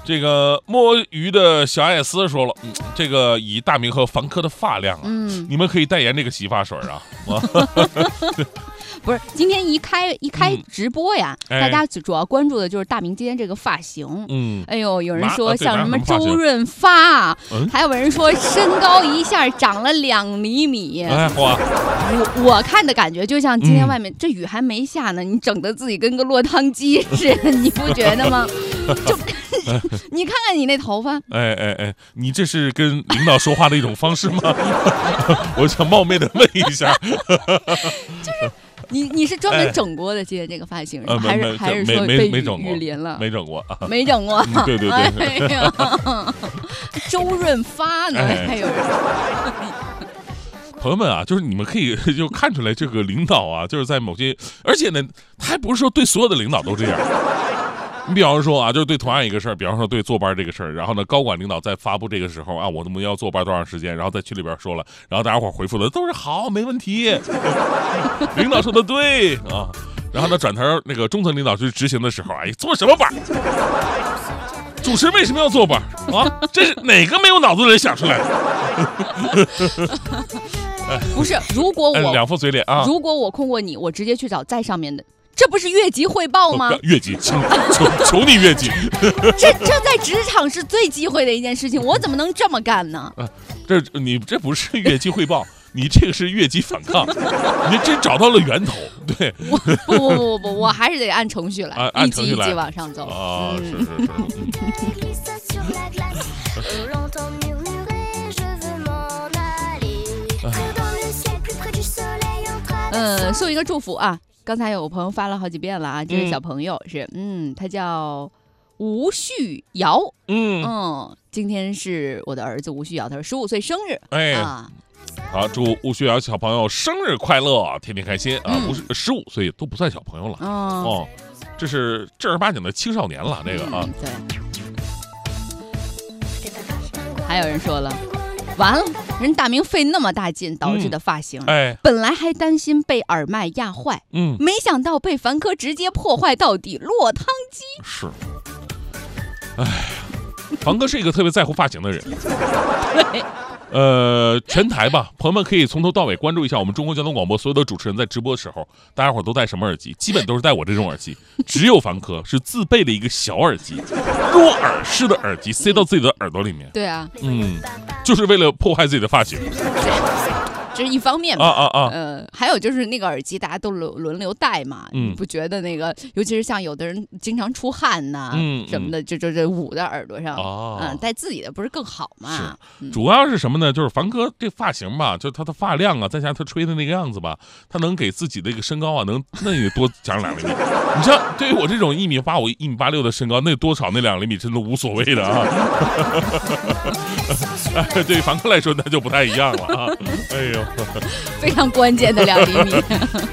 这个摸鱼的小艾斯说了，这个以大明和房客的发量啊，你们可以代言这个洗发水啊。 不是，今天一开直播呀，大家主要关注的就是大明今天这个发型。哎呦，有人说像什么周润发，还有人说身高一下长了2厘米。我看的感觉就像今天外面这雨还没下呢，你整的自己跟个落汤鸡似的，你不觉得吗？就你看看你那头发， 你这是跟领导说话的一种方式吗？我想冒昧的问一下， 就是你是专门整过的今天这个发型，还是说被雨淋了？ 没整过， 没整过。 对。 哎呀，周润发呢？还有人。 朋友们啊，就是你们可以就看出来，这个领导啊，就是在某些，而且呢，他还不是说对所有的领导都这样。你比方说啊，就是对同样一个事儿，比方说对坐班这个事儿，然后呢，高管领导在发布这个时候啊，我们要坐班多长时间，然后在群里边说了，然后大家伙回复的都是好，没问题，领导说的对啊，然后呢，转头那个中层领导去执行的时候，哎，坐什么班？主持人为什么要坐班啊？这是哪个没有脑子的人想出来的？ 不是，如果我两副嘴脸啊， 如果我控过你，我直接去找在上面的。这不是越级汇报吗？ 越级，求你越级。 这在职场是最忌讳的一件事情，我怎么能这么干呢？ 你这不是越级汇报，你这个是越级反抗，你真找到了源头。对， 不，我还是得按程序来，一级一级往上走。 啊，是。 送一个祝福啊！刚才有朋友发了好几遍了啊，这个小朋友是他叫吴旭尧，今天是我的儿子吴旭尧，他是15岁生日， 好，祝吴旭尧小朋友生日快乐，天天开心啊！15岁都不算小朋友了这是正儿八经的青少年了，这个啊。 对。还有人说了。完了，人大明费那么大劲导致的发型，本来还担心被耳麦压坏，没想到被凡客直接破坏到底，落汤鸡。 是，凡哥是一个特别在乎发型的人。 对。 全台吧，朋友们可以从头到尾关注一下我们中国交通广播所有的主持人在直播的时候，大家伙都戴什么耳机？基本都是戴我这种耳机，只有凡客是自备的一个小耳机，入耳式的耳机塞到自己的耳朵里面。 对啊， 就是为了破坏自己的发型。 这是一方面嘛，还有就是那个耳机大家都轮流戴嘛，你不觉得那个，尤其是像有的人经常出汗呐，什么的，这捂在耳朵上，戴自己的不是更好吗？ 主要是什么呢？就是凡哥这发型吧，就他的发量啊，再加上他吹的那个样子吧，他能给自己的一个身高啊，那也多长2厘米。你像对于我这种1.85米、1.86米的身高，那多少那2厘米真的无所谓的啊。对于凡哥来说那就不太一样了啊。哎呦。 非常关键的2厘米。